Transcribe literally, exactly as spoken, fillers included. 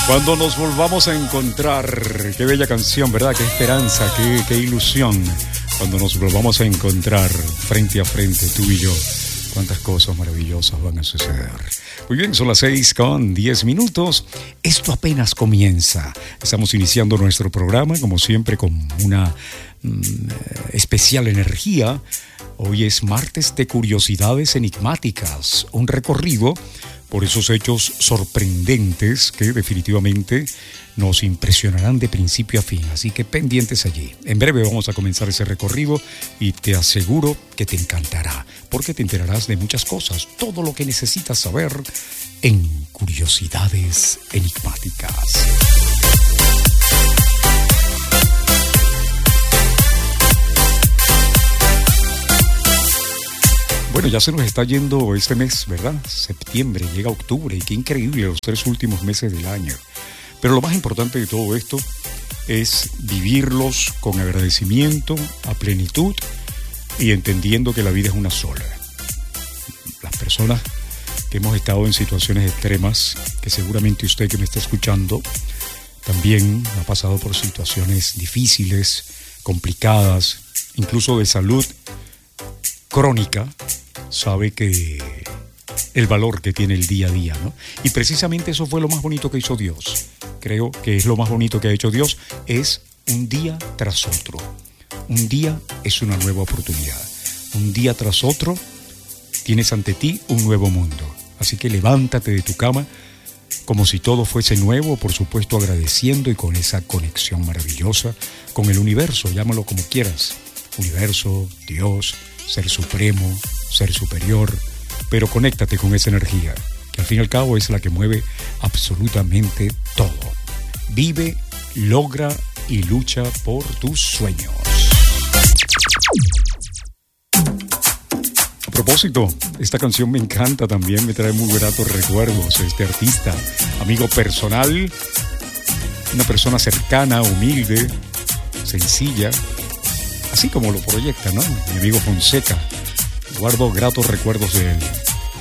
Cuando nos volvamos a encontrar, qué bella canción, ¿verdad? Qué esperanza, qué, qué ilusión. Cuando nos volvamos a encontrar frente a frente, tú y yo, cuántas cosas maravillosas van a suceder. Muy bien, son las seis con diez minutos. Esto apenas comienza. Estamos iniciando nuestro programa, como siempre, con una mm, especial energía. Hoy es martes de curiosidades enigmáticas, un recorrido por esos hechos sorprendentes que definitivamente nos impresionarán de principio a fin. Así que pendientes allí. En breve vamos a comenzar ese recorrido y te aseguro que te encantará, porque te enterarás de muchas cosas, todo lo que necesitas saber en Curiosidades Enigmáticas. Bueno, ya se nos está yendo este mes, ¿verdad? Septiembre, llega octubre, y qué increíble los tres últimos meses del año. Pero lo más importante de todo esto es vivirlos con agradecimiento, a plenitud y entendiendo que la vida es una sola. Las personas que hemos estado en situaciones extremas, que seguramente usted que me está escuchando también ha pasado por situaciones difíciles, complicadas, incluso de salud crónica, sabe que el valor que tiene el día a día, ¿no? Y precisamente eso fue lo más bonito que hizo Dios. Creo que es lo más bonito que ha hecho Dios, es un día tras otro. Un día es una nueva oportunidad. Un día tras otro tienes ante ti un nuevo mundo. Así que levántate de tu cama como si todo fuese nuevo, por supuesto agradeciendo y con esa conexión maravillosa con el universo, llámalo como quieras. Universo, Dios, Ser Supremo, Ser Superior, pero conéctate con esa energía, que al fin y al cabo es la que mueve absolutamente todo. Vive, logra y lucha por tus sueños. A propósito, esta canción me encanta también, me trae muy gratos recuerdos. Este artista, amigo personal, una persona cercana, humilde, sencilla, así como lo proyecta, ¿no? Mi amigo Fonseca, guardo gratos recuerdos de él.